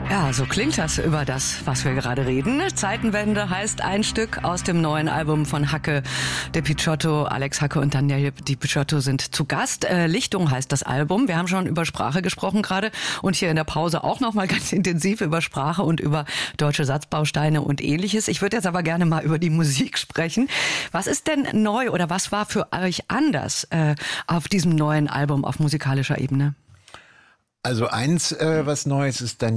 Ja, so klingt das über das, was wir gerade reden. Zeitenwende heißt ein Stück aus dem neuen Album von Hacke de Picciotto. Alex Hacke und Daniele Di Picciotto sind zu Gast. Lichtung heißt das Album. Wir haben schon über Sprache gesprochen gerade und hier in der Pause auch noch mal ganz intensiv über Sprache und über deutsche Satzbausteine und Ähnliches. Ich würde jetzt aber gerne mal über die Musik sprechen. Was ist denn neu oder was war für euch anders auf diesem neuen Album auf musikalischer Ebene? Also was Neues ist dann